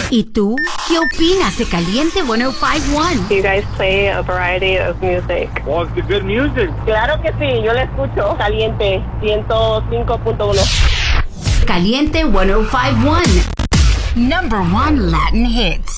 ¿Y tú? ¿Qué opinas de Caliente 105.1? You guys play a variety of music. Oh, it's the good music. Claro que sí, yo la escucho. Caliente 105.1. Caliente 105.1. Number 1 Latin hits.